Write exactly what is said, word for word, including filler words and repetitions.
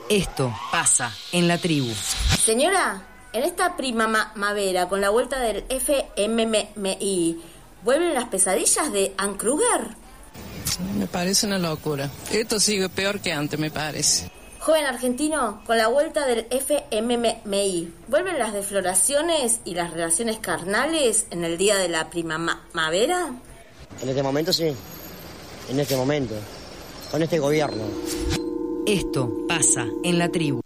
Esto pasa en la tribu. Señora, en esta primavera, con la vuelta del F M M I, ¿vuelven las pesadillas de Ann Kruger? Me parece una locura. Esto sigue peor que antes, me parece. Joven argentino, con la vuelta del F M M I, ¿vuelven las defloraciones y las relaciones carnales en el día de la primavera? En este momento sí. En este momento. Con este gobierno. Esto pasa en la tribu.